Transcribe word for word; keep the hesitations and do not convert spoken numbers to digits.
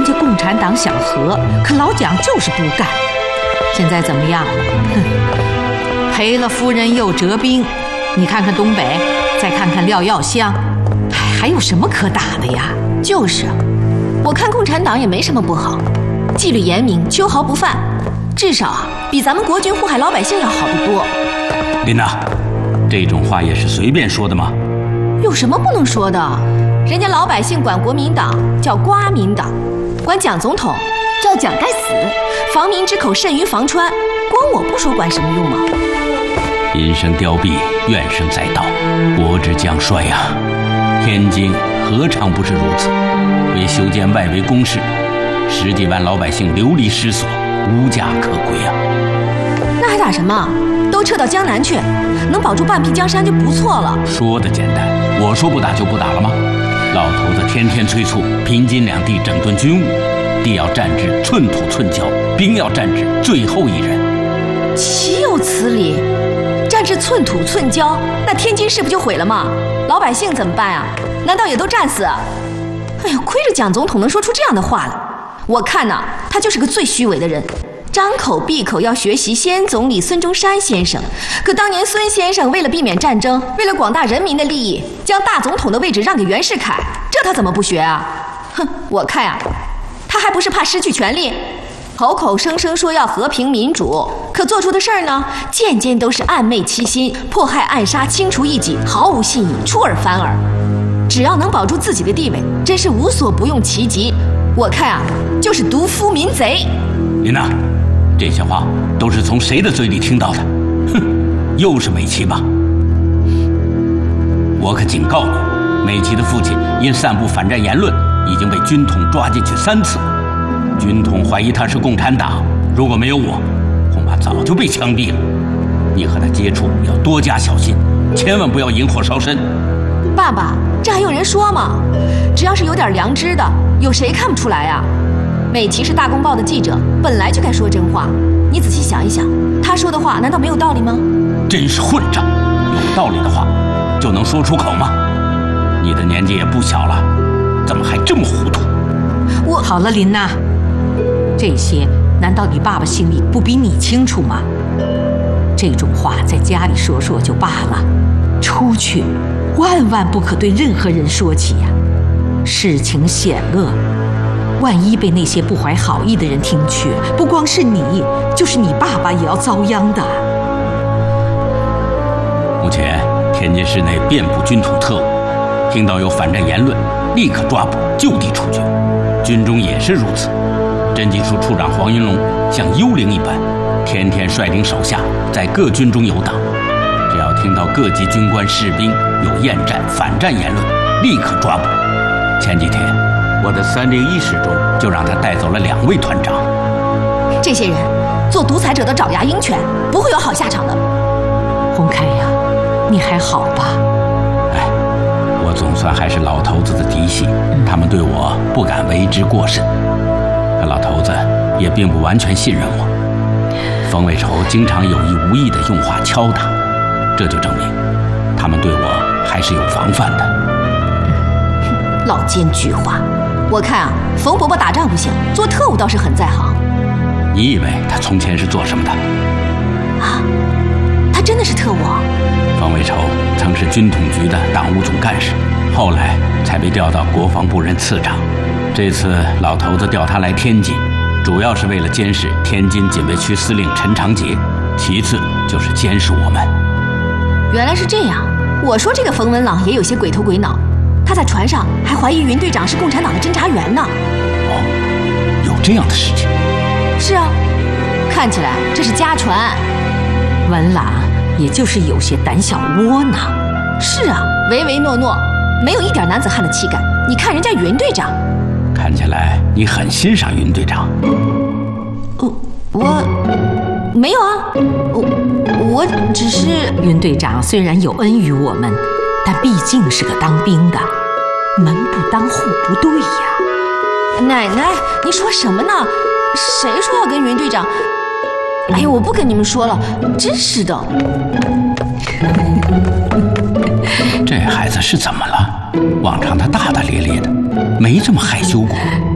人家共产党想和，可老蒋就是不干。现在怎么样？哼，赔了夫人又折兵。你看看东北，再看看廖耀湘，还有什么可打的呀？ 就是，我看共产党也没什么不好，纪律严明，秋毫不犯，至少啊，比咱们国军祸害老百姓要好得多。 琳娜，这种话也是随便说的吗？ 有什么不能说的？人家老百姓管国民党叫瓜民党，管蒋总统叫蒋该死，防民之口甚于防川，光我不说管什么用吗？ 银声凋敝，怨声载道，国之将衰呀！天津何尝不是如此？为修建外围工事，十几万老百姓流离失所，无家可归啊！ 那还打什么？都撤到江南去，能保住半壁江山就不错了。 说的简单，我说不打就不打了吗？老头子天天催促平津两地整顿军务，地要占至寸土寸交，兵要占至最后一人。 岂有此理！占至寸土寸交，那天津市不就毁了吗？老百姓怎么办啊？难道也都战死？哎呀，亏着蒋总统能说出这样的话来。我看呐、啊，他就是个最虚伪的人，张口闭口要学习先总理孙中山先生。可当年孙先生为了避免战争，为了广大人民的利益，将大总统的位置让给袁世凯，这他怎么不学啊？哼，我看啊，他还不是怕失去权力？口口声声说要和平民主，可做出的事儿呢，件件都是暗昧欺心、迫害暗杀、清除异己，毫无信义，出尔反尔。只要能保住自己的地位，真是无所不用其极。我看啊，就是独夫民贼。 琳娜，这些话都是从谁的嘴里听到的？哼，又是美琪吧？我可警告你，美琪的父亲因散布反战言论，已经被军统抓进去三次。军统怀疑他是共产党，如果没有我，恐怕早就被枪毙了。你和他接触要多加小心，千万不要引火烧身。 爸爸，这还用人说吗？只要是有点良知的，有谁看不出来啊？美琪是大公报的记者，本来就该说真话。你仔细想一想，他说的话难道没有道理吗？ 真是混账！有道理的话就能说出口吗？你的年纪也不小了，怎么还这么糊涂？ 我好了，琳娜，这些难道你爸爸心里不比你清楚吗？这种话在家里说说就罢了，出去万万不可对任何人说起呀。事情险恶，万一被那些不怀好意的人听去，不光是你，就是你爸爸也要遭殃的。 目前天津市内遍布军统特务，听到有反战言论，立刻抓捕，就地处决。军中也是如此。侦缉处处长黄云龙像幽灵一般，天天率领手下在各军中游荡。只要听到各级军官士兵有厌战、反战言论，立刻抓捕。前几天，我的三零一师中就让他带走了两位团长。 这些人做独裁者的爪牙鹰犬，不会有好下场的。 洪开呀，你还好吧？ 哎，我总算还是老头子的嫡系，他们对我不敢为之过甚。可老头子也并不完全信任我，冯伟筹经常有意无意地用话敲打，这就证明他们对我还是有防范的。 老奸巨猾，我看啊，冯伯伯打仗不行，做特务倒是很在行。 你以为他从前是做什么的？ 啊，他真的是特务？ 冯伟筹曾是军统局的党务总干事，后来才被调到国防部任次长。这次老头子调他来天津，主要是为了监视天津警卫区司令陈长捷，其次就是监视我们。 原来是这样，我说这个冯文朗也有些鬼头鬼脑。他在船上还怀疑云队长是共产党的侦察员呢。 哦，有这样的事情？ 是啊，看起来这是家传。 文朗也就是有些胆小窝囊。 是啊，唯唯诺诺，没有一点男子汉的气概。你看人家云队长， 看起来你很欣赏云队长。 我我没有啊，我我只是…… 云队长虽然有恩于我们，但毕竟是个当兵的，门不当户不对呀。 奶奶，你说什么呢？谁说要跟云队长？哎呀，我不跟你们说了，真是的。 这孩子是怎么了？往常他大大咧咧的，没这么害羞过。